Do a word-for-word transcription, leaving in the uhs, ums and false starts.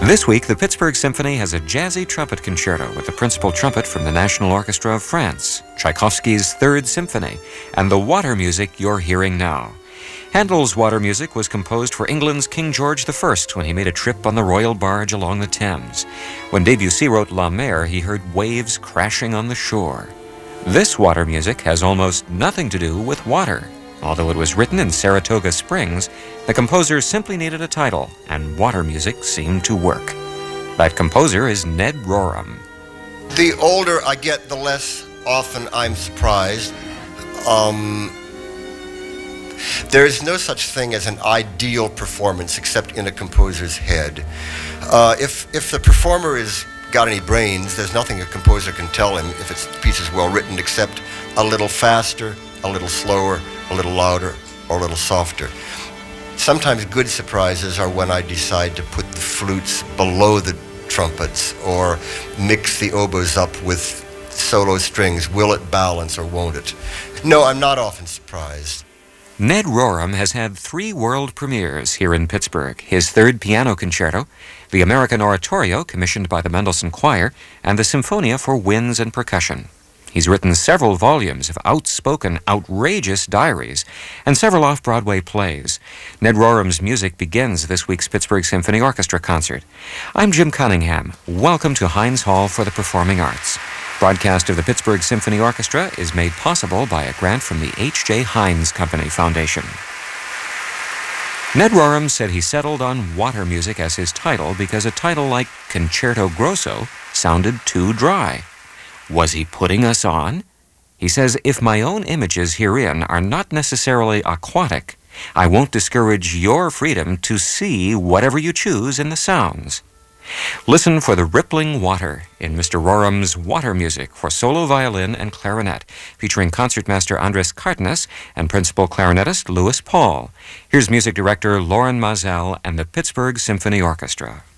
This week, the Pittsburgh Symphony has a jazzy trumpet concerto with the principal trumpet from the National Orchestra of France, Tchaikovsky's Third Symphony, and the water music you're hearing now. Handel's water music was composed for England's King George the First when he made a trip on the royal barge along the Thames. When Debussy wrote La Mer, he heard waves crashing on the shore. This water music has almost nothing to do with water. Although it was written in Saratoga Springs, the composer simply needed a title, and water music seemed to work. That composer is Ned Rorem. The older I get, the less often I'm surprised. Um, there is no such thing as an ideal performance except in a composer's head. Uh, if, if the performer has got any brains, there's nothing a composer can tell him if its piece is well written except a little faster, a little slower, a little louder, or a little softer. Sometimes good surprises are when I decide to put the flutes below the trumpets or mix the oboes up with solo strings. Will it balance or won't it? No, I'm not often surprised. Ned Rorem has had three world premieres here in Pittsburgh: his third piano concerto, the American Oratorio commissioned by the Mendelssohn Choir, and the Symphonia for Winds and Percussion. He's written several volumes of outspoken, outrageous diaries and several off-Broadway plays. Ned Rorem's music begins this week's Pittsburgh Symphony Orchestra concert. I'm Jim Cunningham. Welcome to Heinz Hall for the Performing Arts. Broadcast of the Pittsburgh Symphony Orchestra is made possible by a grant from the H J Heinz Company Foundation. Ned Rorem said he settled on water music as his title because a title like Concerto Grosso sounded too dry. Was he putting us on? He says, if my own images herein are not necessarily aquatic, I won't discourage your freedom to see whatever you choose in the sounds. Listen for the rippling water in Mister Rorem's water music for solo violin and clarinet, featuring concertmaster Andres Cardenas and principal clarinetist Louis Paul. Here's music director Loren Mazel and the Pittsburgh Symphony Orchestra.